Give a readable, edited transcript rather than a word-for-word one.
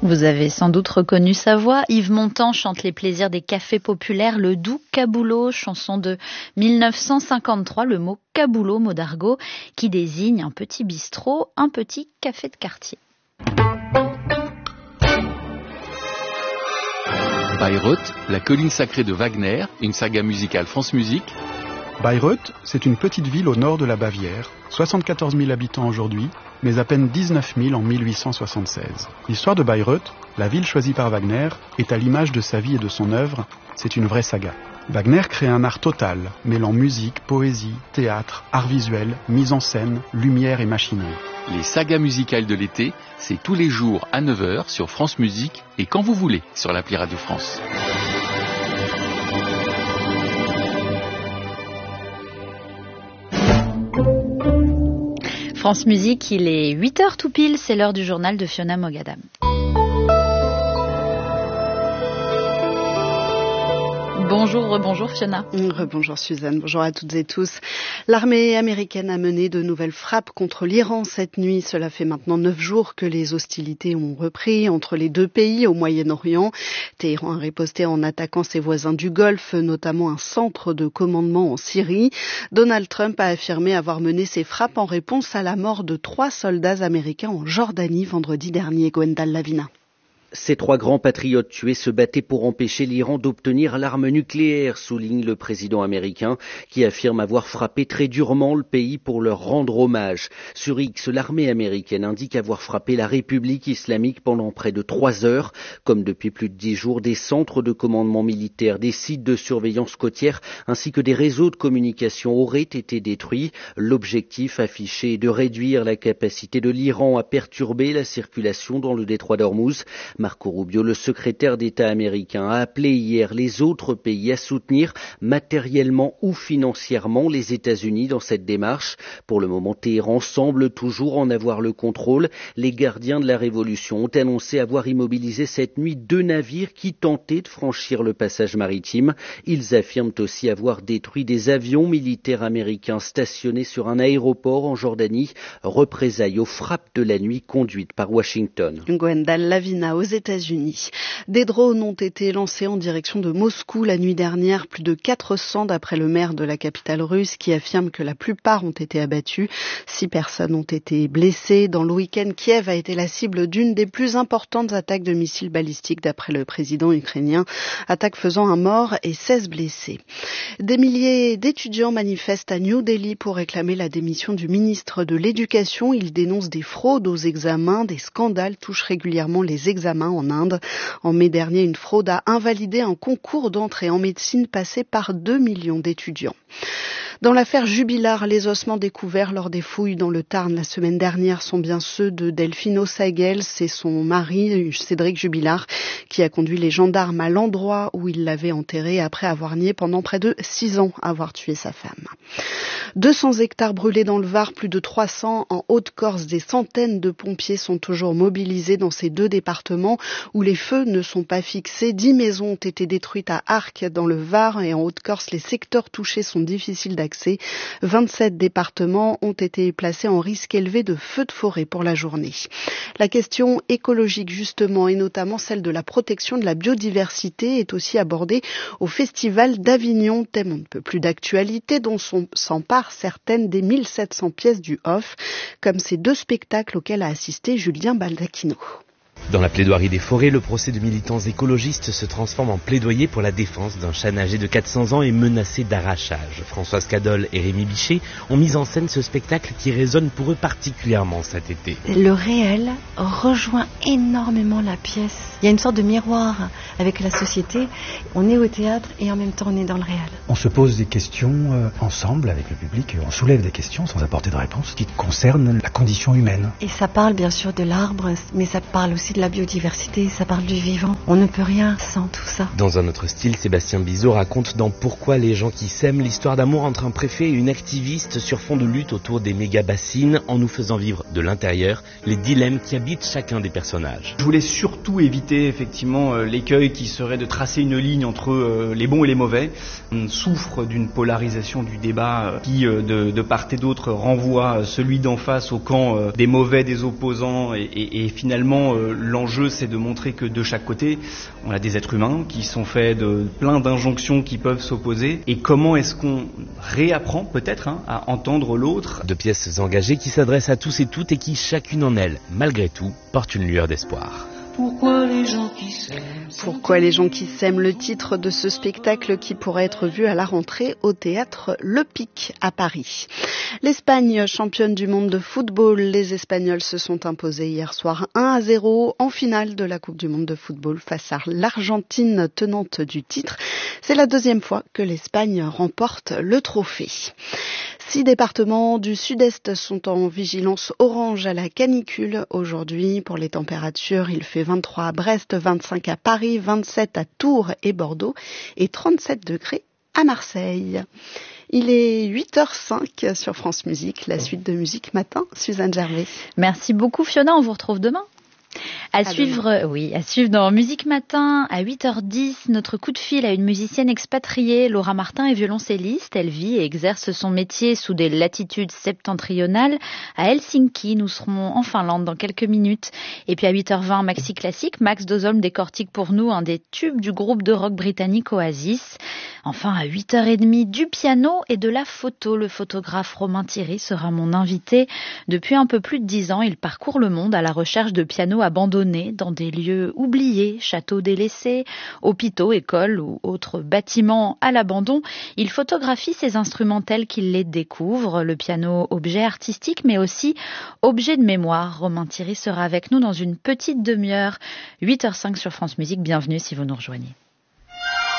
Vous avez sans doute reconnu sa voix. Yves Montand chante les plaisirs des cafés populaires, le doux caboulot, chanson de 1953, le mot caboulot, mot d'argot, qui désigne un petit bistrot, un petit café de quartier. Bayreuth, la colline sacrée de Wagner, une saga musicale France Musique. Bayreuth, c'est une petite ville au nord de la Bavière, 74 000 habitants aujourd'hui, mais à peine 19 000 en 1876. L'histoire de Bayreuth, la ville choisie par Wagner, est à l'image de sa vie et de son œuvre, c'est une vraie saga. Wagner crée un art total, mêlant musique, poésie, théâtre, art visuel, mise en scène, lumière et machinerie. Les sagas musicales de l'été, c'est tous les jours à 9h sur France Musique et quand vous voulez sur l'appli Radio France. France Musique, il est 8h tout pile, c'est l'heure du journal de Fiona Mogadam. Bonjour, rebonjour Fiona. Rebonjour Suzanne, bonjour à toutes et tous. L'armée américaine a mené de nouvelles frappes contre l'Iran cette nuit. Cela fait maintenant 9 jours que les hostilités ont repris entre les deux pays au Moyen-Orient. Téhéran a riposté en attaquant ses voisins du Golfe, notamment un centre de commandement en Syrie. Donald Trump a affirmé avoir mené ces frappes en réponse à la mort de 3 soldats américains en Jordanie vendredi dernier. Gwendal Lavina. Ces 3 grands patriotes tués se battaient pour empêcher l'Iran d'obtenir l'arme nucléaire, souligne le président américain, qui affirme avoir frappé très durement le pays pour leur rendre hommage. Sur X, l'armée américaine indique avoir frappé la République islamique pendant près de 3 heures. Comme depuis plus de 10 jours, des centres de commandement militaire, des sites de surveillance côtière, ainsi que des réseaux de communication auraient été détruits. L'objectif affiché est de réduire la capacité de l'Iran à perturber la circulation dans le détroit d'Ormuz. Marco Rubio, le secrétaire d'État américain, a appelé hier les autres pays à soutenir matériellement ou financièrement les États-Unis dans cette démarche. Pour le moment, Téhéran semble toujours en avoir le contrôle. Les gardiens de la révolution ont annoncé avoir immobilisé cette nuit 2 navires qui tentaient de franchir le passage maritime. Ils affirment aussi avoir détruit des avions militaires américains stationnés sur un aéroport en Jordanie, représailles aux frappes de la nuit conduites par Washington. Gwendal Lavina aux États-Unis. Des drones ont été lancés en direction de Moscou la nuit dernière, plus de 400 d'après le maire de la capitale russe qui affirme que la plupart ont été abattus. 6 personnes ont été blessées. Dans le week-end, Kiev a été la cible d'une des plus importantes attaques de missiles balistiques d'après le président ukrainien. Attaque faisant un mort et 16 blessés. Des milliers d'étudiants manifestent à New Delhi pour réclamer la démission du ministre de l'Éducation. Ils dénoncent des fraudes aux examens. Des scandales touchent régulièrement les examens en Inde. En mai dernier, une fraude a invalidé un concours d'entrée en médecine passé par 2 millions d'étudiants. Dans l'affaire Jubilard, les ossements découverts lors des fouilles dans le Tarn la semaine dernière sont bien ceux de Delphine Saegel. C'est son mari, Cédric Jubilard, qui a conduit les gendarmes à l'endroit où il l'avait enterré après avoir nié pendant près de 6 ans avoir tué sa femme. 200 hectares brûlés dans le Var, plus de 300 en Haute-Corse. Des centaines de pompiers sont toujours mobilisés dans ces 2 départements où les feux ne sont pas fixés. 10 maisons ont été détruites à Arques dans le Var et en Haute-Corse. Les secteurs touchés sont difficiles d'accès. 27 départements ont été placés en risque élevé de feux de forêt pour la journée. La question écologique justement et notamment celle de la protection de la biodiversité est aussi abordée au Festival d'Avignon, thème on ne peut plus d'actualité dont s'emparent certaines des 1700 pièces du Hof, comme ces 2 spectacles auxquels a assisté Julien Baldacchino. Dans la plaidoirie des forêts, le procès de militants écologistes se transforme en plaidoyer pour la défense d'un chêne âgé de 400 ans et menacé d'arrachage. Françoise Cadol et Rémi Bichet ont mis en scène ce spectacle qui résonne pour eux particulièrement cet été. Le réel rejoint énormément la pièce. Il y a une sorte de miroir avec la société. On est au théâtre et en même temps on est dans le réel. On se pose des questions ensemble avec le public, on soulève des questions sans apporter de réponse qui concernent la condition humaine. Et ça parle bien sûr de l'arbre, mais ça parle aussi de la biodiversité, ça parle du vivant. On ne peut rien sans tout ça. Dans un autre style, Sébastien Bizot raconte dans Pourquoi les gens qui s'aiment l'histoire d'amour entre un préfet et une activiste sur fond de lutte autour des méga-bassines en nous faisant vivre de l'intérieur les dilemmes qui habitent chacun des personnages. Je voulais surtout éviter effectivement l'écueil qui serait de tracer une ligne entre les bons et les mauvais. On souffre d'une polarisation du débat qui de part et d'autre renvoie celui d'en face au camp des mauvais, des opposants et finalement l'enjeu, c'est de montrer que de chaque côté, on a des êtres humains qui sont faits de plein d'injonctions qui peuvent s'opposer. Et comment est-ce qu'on réapprend peut-être à entendre l'autre? De pièces engagées qui s'adressent à tous et toutes et qui, chacune en elles, malgré tout, portent une lueur d'espoir. Pourquoi les gens qui s'aiment? Pourquoi les gens qui s'aiment, le titre de ce spectacle qui pourrait être vu à la rentrée au théâtre Le Pic à Paris. L'Espagne, championne du monde de football, les Espagnols se sont imposés hier soir 1-0 en finale de la Coupe du monde de football face à l'Argentine tenante du titre. C'est la deuxième fois que l'Espagne remporte le trophée. 6 départements du sud-est sont en vigilance orange à la canicule aujourd'hui. Pour les températures, il fait 23 à Brest, 25 à Paris, 27 à Tours et Bordeaux et 37 degrés à Marseille. Il est 8h05 sur France Musique, la suite de Musique Matin. Suzanne Gervais. Merci beaucoup Fiona, on vous retrouve demain. À suivre dans Musique Matin à 8h10, notre coup de fil à une musicienne expatriée. Laura Martin est violoncelliste. Elle vit et exerce son métier sous des latitudes septentrionales à Helsinki. Nous serons en Finlande dans quelques minutes. Et puis à 8h20, Maxi Classique, Max Dozholm décortique pour nous un des tubes du groupe de rock britannique Oasis. Enfin à 8h30, du piano et de la photo. Le photographe Romain Thierry sera mon invité. Depuis un peu plus de 10 ans, il parcourt le monde à la recherche de pianos abandonnés dans des lieux oubliés, châteaux délaissés, hôpitaux, écoles ou autres bâtiments à l'abandon. Il photographie ces instruments tels qu'il les découvre, le piano objet artistique mais aussi objet de mémoire. Romain Thierry sera avec nous dans une petite demi-heure, 8h05 sur France Musique. Bienvenue si vous nous rejoignez.